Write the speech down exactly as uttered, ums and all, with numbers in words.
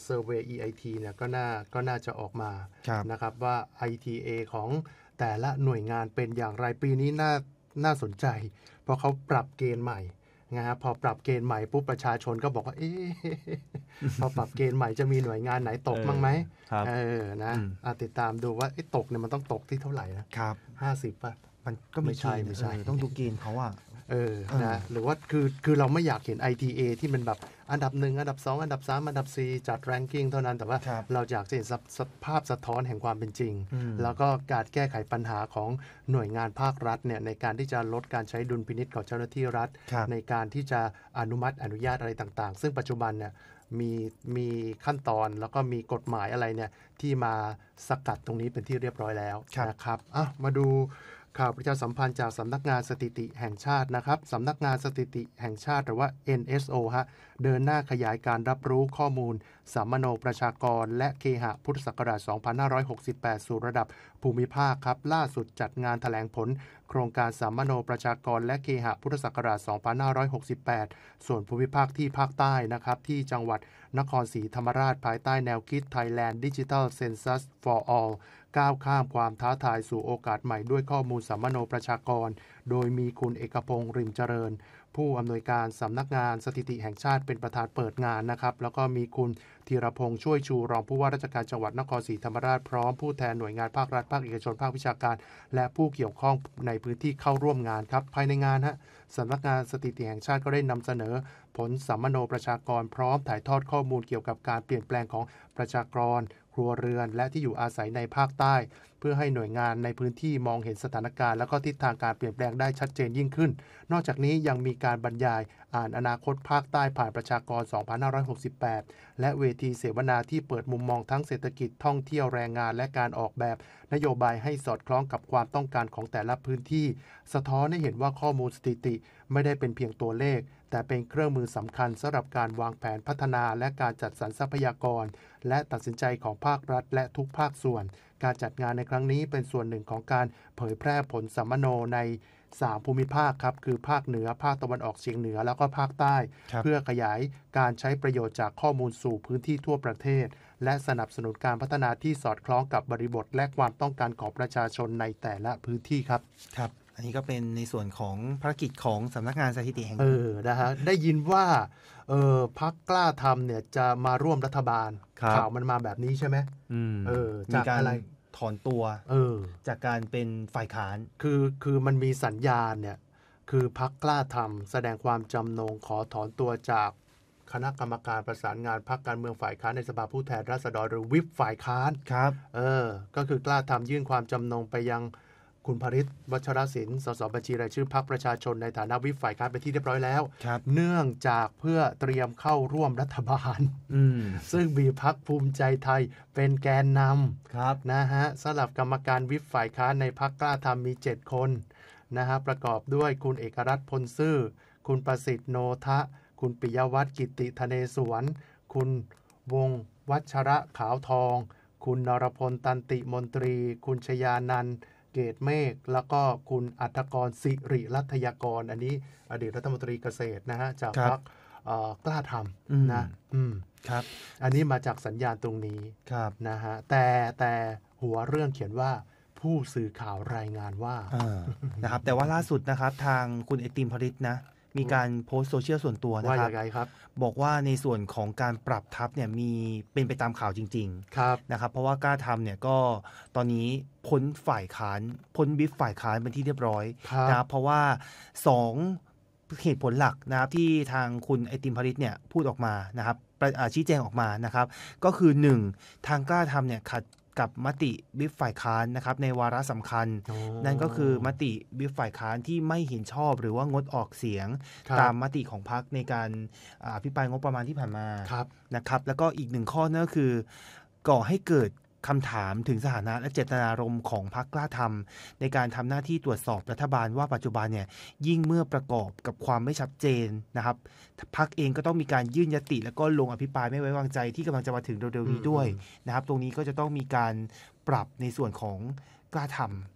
Survey อี ไอ ที เนี่ยก็น่าก็น่าจะออกมานะครับว่า ไอ ที เอ ของแต่ละหน่วยงานเป็นอย่างไรปีนี้น่าน่าสนใจเพราะเขาปรับเกณฑ์ใหม่นะครับพอปรับเกณฑ์ใหม่ปุ๊บประชาชนก็บอกว่าเอ๊ะ พอปรับเกณฑ์ใหม่จะมีหน่วยงานไหนตกบ้างไหมเออนะติดตามดูว่าตกเนี่ยมันต้องตกที่เท่าไหร่นะครับห้าสิบป่ะมันก็ไม่ใช่ไม่ใช่ต้องดูเกณฑ์เขาอ่ะเออนะหรือว่าคือคือเราไม่อยากเห็น ไอ ที เอ ที่มันแบบอันดับหนึ่งอันดับสองอันดับสามอันดับสี่จัดแรงกิ้งเท่านั้นแต่ว่าเราอยากจะเห็นสภาพสะท้อนแห่งความเป็นจริงแล้วก็การแก้ไขปัญหาของหน่วยงานภาครัฐเนี่ยในการที่จะลดการใช้ดุลพินิจของเจ้าหน้าที่รัฐในการที่จะอนุมัติอนุญาตอะไรต่างๆซึ่งปัจจุบันเนี่ยมีมีขั้นตอนแล้วก็มีกฎหมายอะไรเนี่ยที่มาสกัดตรงนี้เป็นที่เรียบร้อยแล้วนะครับอ่ะมาดูข่าวประชาสัมพันธ์จากสำนักงานสถิติแห่งชาตินะครับสำนักงานสถิติแห่งชาติหรือว่า เอ็น เอส โอ ฮะเดินหน้าขยายการรับรู้ข้อมูลสัมมโนประชากรและเคหะพุทธศักราช สองพันห้าร้อยหกสิบแปด สู่ระดับภูมิภาคครับล่าสุดจัดงานแถลงผลโครงการสัมมโนประชากรและเคหะพุทธศักราช สองพันห้าร้อยหกสิบแปด ส่วนภูมิภาคที่ภาคใต้นะครับที่จังหวัดนครศรีธรรมราชภายใต้แนวคิด Thailand Digital Census for Allก้าวข้ามความท้าทายสู่โอกาสใหม่ด้วยข้อมูลสัมมโนประชากรโดยมีคุณเอกพงษ์ริมเจริญผู้อำนวยการสำนักงานสถิติแห่งชาติเป็นประธานเปิดงานนะครับแล้วก็มีคุณธีรพงษ์ช่วยชูรองผู้ว่าราชการจังหวัดนครศรีธรรมราชพร้อมผู้แทนหน่วยงานภาครัฐภาคเอกชนภาควิชาการและผู้เกี่ยวข้องในพื้นที่เข้าร่วมงานครับภายในงานฮะสำนักงานสถิติแห่งชาติก็ได้นำเสนอผลสัมมโนประชากรพร้อมถ่ายทอดข้อมูลเกี่ยวกับการเปลี่ยนแปลงของประชากรครัวเรือนและที่อยู่อาศัยในภาคใต้เพื่อให้หน่วยงานในพื้นที่มองเห็นสถานการณ์และก็ทิศทางการเปลี่ยนแปลงได้ชัดเจนยิ่งขึ้นนอกจากนี้ยังมีการบรรยายอ่านอนาคตภาคใต้ผ่านประชากร สองพันห้าร้อยหกสิบแปด และเวทีเสวนาที่เปิดมุมมองทั้งเศรษฐกิจท่องเที่ยวแรงงานและการออกแบบนโยบายให้สอดคล้องกับความต้องการของแต่ละพื้นที่สะท้อนให้เห็นว่าข้อมูลสถิติไม่ได้เป็นเพียงตัวเลขแต่เป็นเครื่องมือสำคัญสำหรับการวางแผนพัฒนาและการจัดสรรทรัพยากรและตัดสินใจของภาครัฐและทุกภาคส่วนการจัดงานในครั้งนี้เป็นส่วนหนึ่งของการเผยแพร่ผลสัมมโนในสามภูมิภาคครับคือภาคเหนือภาคตะวันออกเฉียงเหนือแล้วก็ภาคใต้เพื่อขยายการใช้ประโยชน์จากข้อมูลสู่พื้นที่ทั่วประเทศและสนับสนุนการพัฒนาที่สอดคล้องกับบริบทและความต้องการของประชาชนในแต่ละพื้นที่ครับครับอันนี้ก็เป็นในส่วนของภารกิจของสำนักงานสถิติแห่งเออนะฮะได้ยินว่าเออพรรคกล้าทำเนี่ยจะมาร่วมรัฐบาลข่าวมันมาแบบนี้ใช่ไหมเออจากอะไรถอนตัวเออจากการเป็นฝ่ายค้านคือคือมันมีสัญญาณเนี่ยคือพรรคกล้าทำแสดงความจำนงขอถอนตัวจากคณะกรรมการประสานงานพรรคการเมืองฝ่ายค้านในสภาผู้แทนราษฎรหรือวิปฝ่ายค้านครับเออก็คือกล้าทำยื่นความจำนงไปยังคุณภริษฐ์วัชรศิลป์สสบัญชีรายชื่อพรรคประชาชนในฐานะวิปฝ่ายค้านเป็นที่เรียบร้อยแล้วเนื่องจากเพื่อเตรียมเข้าร่วมรัฐบาลซึ่งมีพรรคภูมิใจไทยเป็นแกนนำนะฮะสำหรับกรรมการวิปฝ่ายค้านในพรรคกล้าทำมีเจ็ดคนนะฮะประกอบด้วยคุณเอกรัตน์พลซื่อคุณประสิทธิ์โนทะคุณปิยวัฒน์กิติธเนศวรคุณวงศ์วัชระขาวทองคุณนรพลตันติมนตรีคุณชยานันท์เกตเมฆแล้วก็คุณอัฐกรสิริรัตยากรอันนี้อดีตรัฐมนตรีเกษตรนะฮะจากพรรคกล้าทำนะอืมครับอันนี้มาจากสัญญาณตรงนี้นะฮะแต่แต่หัวเรื่องเขียนว่าผู้สื่อข่าวรายงานว่านะครับแต่ว่าล่าสุดนะครับทางคุณไอติมพริษนะมีการโพสต์โซเชียลส่วนตัวนะครับบอกว่าในส่วนของการปรับทัพเนี่ยมีเป็นไปตามข่าวจริงๆนะครับเพราะว่ากล้าทำเนี่ยก็ตอนนี้พ้นฝ่ายค้านพ้นวิปฝ่ายค้านเป็นที่เรียบร้อยนะครับเพราะว่าสองเหตุผลหลักนะครับที่ทางคุณไอติมพริษเนี่ยพูดออกมานะครับชี้แจงออกมานะครับก็คือหนึ่งทางกล้าทำเนี่ยขัดกับมติวิปฝ่ายค้านนะครับในวาระสำคัญนั่นก็คือมติวิปฝ่ายค้านที่ไม่เห็นชอบหรือว่างดออกเสียงตามมติของพรรคในการอภิปรายงบประมาณที่ผ่านมานะครับแล้วก็อีกหนึ่งข้อนั่นก็คือก่อให้เกิดคำถามถึงสถานะและเจตนารมณ์ของพรรคกล้าทำในการทำหน้าที่ตรวจสอบรัฐบาลว่าปัจจุบันเนี่ยยิ่งเมื่อประกอบกับความไม่ชัดเจนนะครับพรรคเองก็ต้องมีการยื่นยติแล้วก็ลงอภิปรายไม่ไว้วางใจที่กำลังจะมาถึงเร็วๆนี้ด้วยนะครับตรงนี้ก็จะต้องมีการปรับในส่วนของกล้าท